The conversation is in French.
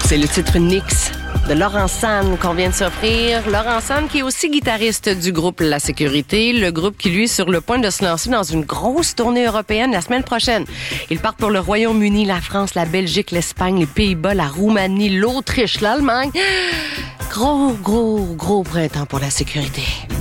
C'est le titre Nix de Laurent Sanne qu'on vient de s'offrir. Laurent Sanne qui est aussi guitariste du groupe La Sécurité, le groupe qui lui est sur le point de se lancer dans une grosse tournée européenne la semaine prochaine. Ils partent pour le Royaume-Uni, la France, la Belgique, l'Espagne, les Pays-Bas, la Roumanie, l'Autriche, l'Allemagne. Gros printemps pour La Sécurité.